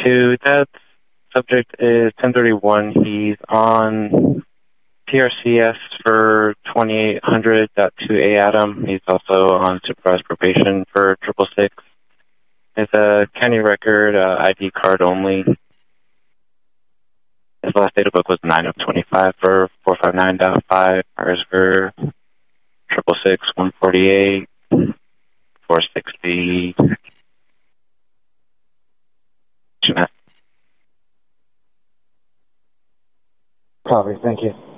2. That subject is 1031. He's on PRCS for 2800.2A Atom. He's also on supervised probation for 666. It's a county record, ID card only. His last data book was 9 of 25 for 459.5. Ours for 666, 148, 460. Copy, thank you.